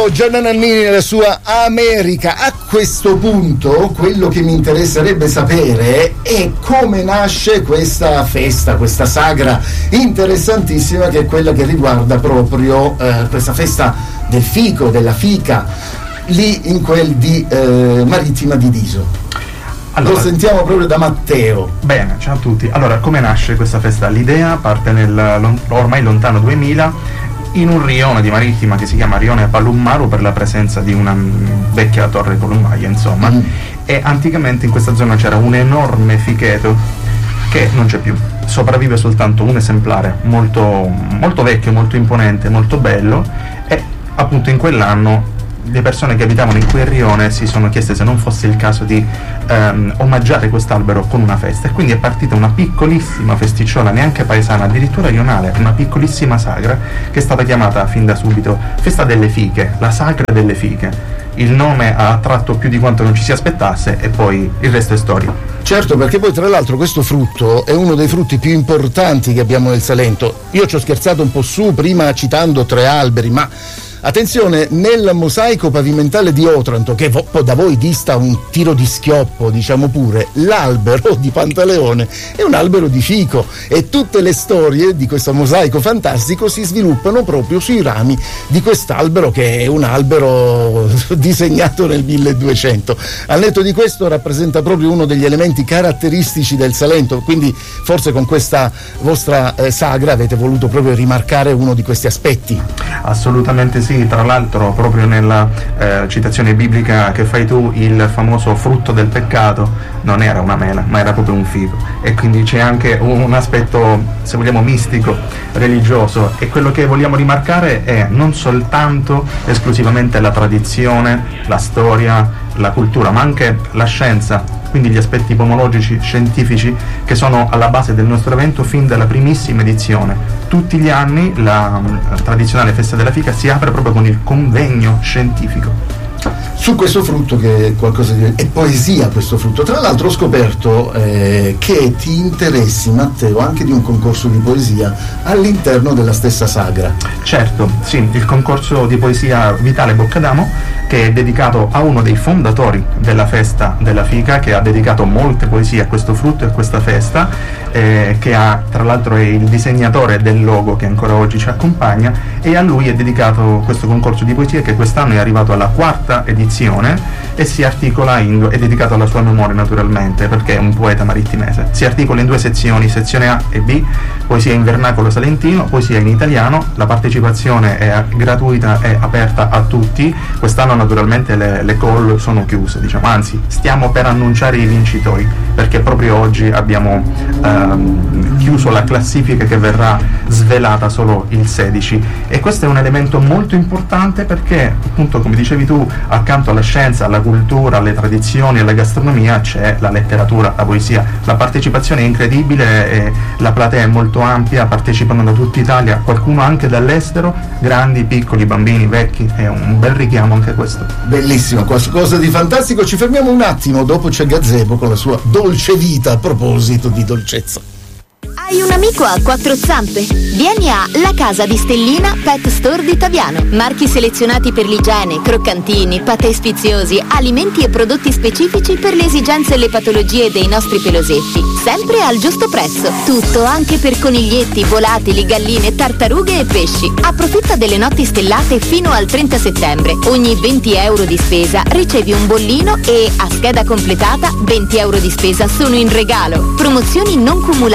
Ecco Gianna Nannini nella sua America. A questo punto quello che mi interesserebbe sapere è come nasce questa festa, questa sagra interessantissima, che è quella che riguarda proprio questa festa del fico, della fica, lì in quel di Marittima di Diso. Allora, lo sentiamo proprio da Matteo. Bene, ciao a tutti. Allora, come nasce questa festa? L'idea parte nel ormai lontano 2000 in un rione di Marittima che si chiama Rione Palummaru, per la presenza di una vecchia torre columbaia, insomma. E anticamente in questa zona c'era un enorme ficheto che non c'è più. Sopravvive soltanto un esemplare molto, molto vecchio, molto imponente, molto bello, e appunto in quell'anno le persone che abitavano in quel rione si sono chieste se non fosse il caso di omaggiare quest'albero con una festa, e quindi è partita una piccolissima festicciola, neanche paesana, addirittura rionale, una piccolissima sagra che è stata chiamata fin da subito Festa delle Fiche, la sagra delle fiche. Il nome ha attratto più di quanto non ci si aspettasse, e poi il resto è storia. Certo, perché poi tra l'altro questo frutto è uno dei frutti più importanti che abbiamo nel Salento. Io ci ho scherzato un po' su prima citando 3 alberi, ma attenzione, nel mosaico pavimentale di Otranto, che da voi dista un tiro di schioppo, diciamo pure, l'albero di Pantaleone è un albero di fico, e tutte le storie di questo mosaico fantastico si sviluppano proprio sui rami di quest'albero, che è un albero disegnato nel 1200. Al netto di questo rappresenta proprio uno degli elementi caratteristici del Salento, quindi forse con questa vostra sagra avete voluto proprio rimarcare uno di questi aspetti. Assolutamente sì. Tra l'altro proprio nella citazione biblica che fai tu, il famoso frutto del peccato non era una mela, ma era proprio un fico, e quindi c'è anche un aspetto, se vogliamo, mistico, religioso, e quello che vogliamo rimarcare è non soltanto esclusivamente la tradizione, la storia, la cultura, ma anche la scienza, quindi gli aspetti pomologici, scientifici, che sono alla base del nostro evento fin dalla primissima edizione. Tutti gli anni la tradizionale festa della fica si apre proprio con il convegno scientifico su questo frutto, che è qualcosa di... è poesia questo frutto. Tra l'altro ho scoperto che ti interessi, Matteo, anche di un concorso di poesia all'interno della stessa sagra. Certo, sì, il concorso di poesia Vitale Boccadamo, che è dedicato a uno dei fondatori della festa della fica, che ha dedicato molte poesie a questo frutto e a questa festa, che ha, tra l'altro è il disegnatore del logo che ancora oggi ci accompagna, e a lui è dedicato questo concorso di poesie, che quest'anno è arrivato alla 4ª edizione e si articola è dedicato alla sua memoria, naturalmente, perché è un poeta marittimese. Si articola in 2 sezioni, sezione A e B, poesia in vernacolo salentino, poesia in italiano. La partecipazione è gratuita e aperta a tutti. Quest'anno naturalmente le call sono chiuse, diciamo, anzi stiamo per annunciare i vincitori, perché proprio oggi abbiamo chiuso la classifica, che verrà svelata solo il 16, e questo è un elemento molto importante, perché appunto, come dicevi tu, accanto alla scienza, alla cultura, alle tradizioni, alla gastronomia c'è la letteratura, la poesia. La partecipazione è incredibile e la platea è molto ampia, partecipano da tutta Italia, qualcuno anche dall'estero, grandi, piccoli, bambini, vecchi. È un bel richiamo anche questo. Bellissimo, qualcosa di fantastico. Ci fermiamo un attimo, dopo c'è Gazebo con la sua dolce vita. A proposito di dolcezza, hai un amico a 4 zampe? Vieni a La Casa di Stellina Pet Store di Taviano. Marchi selezionati per l'igiene, croccantini, patè sfiziosi, alimenti e prodotti specifici per le esigenze e le patologie dei nostri pelosetti. Sempre al giusto prezzo. Tutto anche per coniglietti, volatili, galline, tartarughe e pesci. Approfitta delle notti stellate fino al 30 settembre. Ogni 20 euro di spesa ricevi un bollino e, a scheda completata, 20 euro di spesa sono in regalo. Promozioni non cumulate